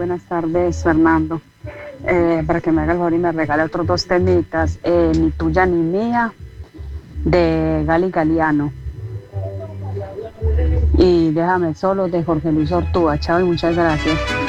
buenas tardes, Fernando. Para que me haga el favor y me regale otros dos temitas, Ni tuya ni mía, de Gali Galiano. Y Déjame solo, de Jorge Luis Ortúa. Chao y muchas gracias.